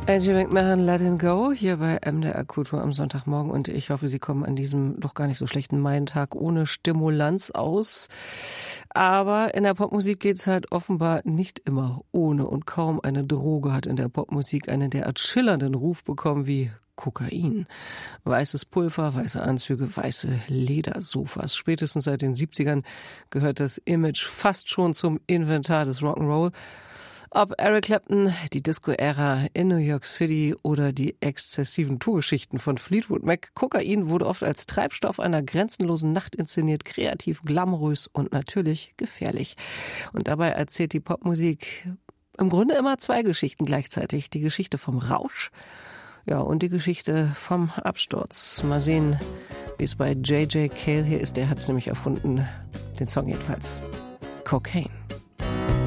AJ McMahon, Let It Go, hier bei MDR Kultur am Sonntagmorgen, und ich hoffe, Sie kommen an diesem doch gar nicht so schlechten Maientag ohne Stimulanz aus. Aber in der Popmusik geht's halt offenbar nicht immer ohne, und kaum eine Droge hat in der Popmusik einen derart schillernden Ruf bekommen wie Kokain. Weißes Pulver, weiße Anzüge, weiße Ledersofas. Spätestens seit den 70ern gehört das Image fast schon zum Inventar des Rock'n'Roll. Ob Eric Clapton, die Disco-Ära in New York City oder die exzessiven Tourgeschichten von Fleetwood Mac, Kokain wurde oft als Treibstoff einer grenzenlosen Nacht inszeniert, kreativ, glamourös und natürlich gefährlich. Und dabei erzählt die Popmusik im Grunde immer zwei Geschichten gleichzeitig. Die Geschichte vom Rausch, ja, und die Geschichte vom Absturz. Mal sehen, wie es bei J.J. Cale hier ist. Der hat es nämlich erfunden, den Song jedenfalls. Cocaine.